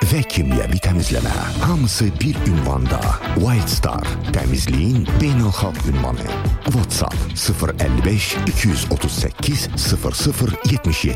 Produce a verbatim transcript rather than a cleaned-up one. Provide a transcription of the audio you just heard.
və kimyəvi təmizləmə. Hamısı bir ünvanda. White Star. Təmizliyin beynəlxalq ünvanı. WhatsApp sıfır əlli beş iki yüz otuz səkkiz sıfır sıfır yetmiş yeddi.